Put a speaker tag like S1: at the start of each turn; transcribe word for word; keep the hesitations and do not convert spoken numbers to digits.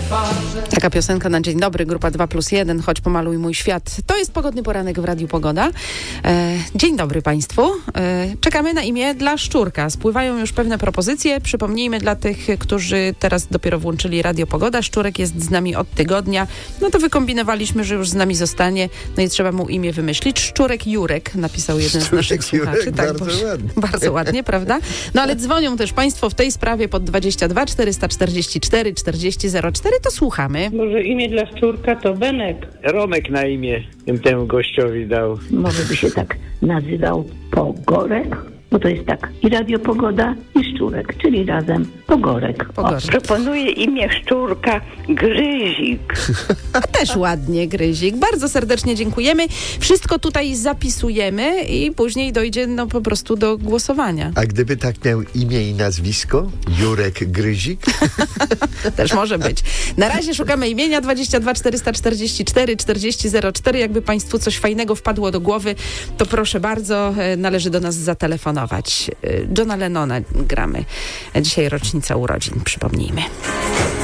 S1: Taka piosenka na dzień dobry, grupa dwa plus jeden, choć pomaluj mój świat. To jest pogodny poranek w Radiu Pogoda. E, dzień dobry Państwu. E, czekamy na imię dla Szczurka. Spływają już pewne propozycje. Przypomnijmy dla tych, którzy teraz dopiero włączyli Radio Pogoda. Szczurek jest z nami od tygodnia. No to wykombinowaliśmy, że już z nami zostanie. No i trzeba mu imię wymyślić. Szczurek Jurek, napisał jeden
S2: Szczurek
S1: z naszych słuchaczy.
S2: Jurek,
S1: Tak,
S2: bardzo
S1: bo,
S2: ładnie.
S1: Bardzo ładnie, prawda? No ale dzwonią też Państwo w tej sprawie pod dwadzieścia dwa czterysta czterdzieści cztery czterdzieści zero cztery. To słuchamy.
S3: Może imię dla Szczurka to Benek.
S4: Romek na imię bym temu gościowi dał.
S5: Może by się tak nazywał Pogorek, bo to jest tak i Radio Pogoda, i Szczurek, czyli razem Pogorek.
S1: Pogorek.
S6: Proponuję imię Szczurka Gryzik.
S1: Też ładnie, Gryzik. Bardzo serdecznie dziękujemy. Wszystko tutaj zapisujemy i później dojdzie no po prostu do głosowania.
S2: A gdyby tak miał imię i nazwisko? Jurek Gryzik?
S1: Też może być. Na razie szukamy imienia dwadzieścia dwa czterysta czterdzieści cztery czterdzieści zero cztery. Jakby Państwu coś fajnego wpadło do głowy, to proszę bardzo, należy do nas zatelefonować. Johna Lennona gramy. Dzisiaj rocznica urodzin, przypomnijmy.